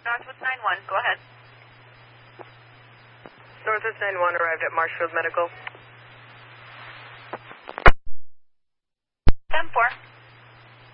Northwoods 9-1. Go ahead. Northwoods 9-1 arrived at Marshfield Medical.